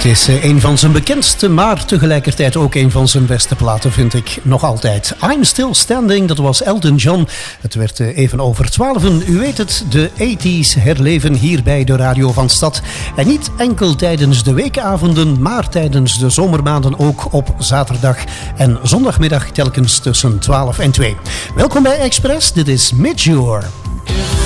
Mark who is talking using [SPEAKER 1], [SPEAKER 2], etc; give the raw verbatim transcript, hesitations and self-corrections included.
[SPEAKER 1] Het is een van zijn bekendste, maar tegelijkertijd ook een van zijn beste platen, vind ik nog altijd. I'm Still Standing, dat was Elton John. Het werd even over twaalfen. U weet het, de tachtiger herleven hier bij de Radio van Stad. En niet enkel tijdens de weekavonden, maar tijdens de zomermaanden ook op zaterdag en zondagmiddag telkens tussen twaalf en twee. Welkom bij Express, dit is Midjour.